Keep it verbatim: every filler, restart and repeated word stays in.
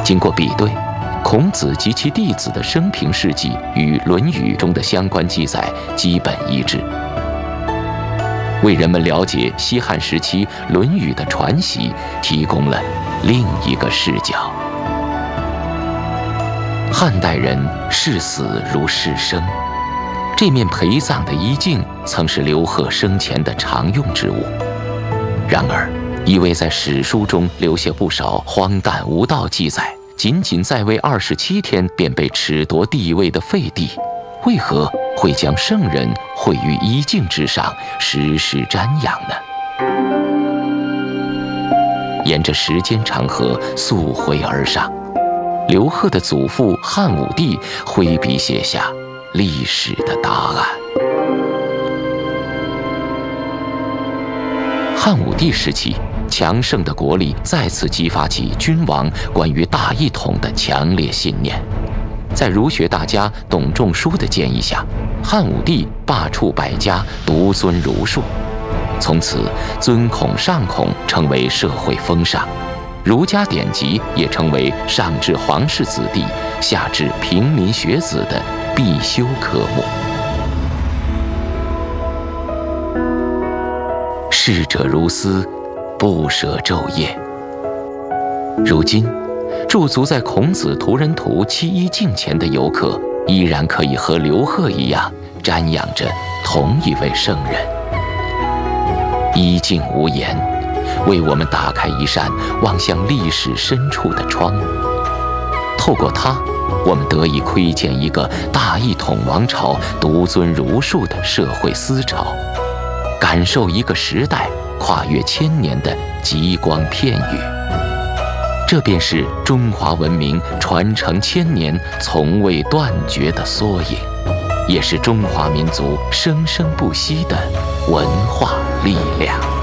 经过比对，孔子及其弟子的生平事迹与《论语》中的相关记载基本一致，为人们了解西汉时期《论语》的传习提供了另一个视角。汉代人视死如视生，这面陪葬的衣镜曾是刘贺生前的常用之物。然而，一位在史书中留下不少荒诞无道记载，仅仅在位二十七天便被褫夺帝位的废帝，为何会将圣人绘于衣镜之上，时时瞻仰呢？沿着时间长河溯回而上，刘贺的祖父汉武帝挥笔写下历史的答案。汉武帝时期，强盛的国力再次激发起君王关于大一统的强烈信念。在儒学大家董仲舒的建议下，汉武帝罢黜百家，独尊儒术。从此，尊孔尚孔成为社会风尚，儒家典籍也成为上至皇室子弟，下至平民学子的必修科目。逝者如斯，不舍昼夜。如今，驻足在孔子图人图七一镜前的游客，依然可以和刘贺一样瞻仰着同一位圣人。衣镜无言，为我们打开一扇望向历史深处的窗。透过它，我们得以窥见一个大一统王朝独尊儒术的社会思潮，感受一个时代跨越千年的极光片羽。这便是中华文明传承千年从未断绝的缩影，也是中华民族生生不息的文化力量。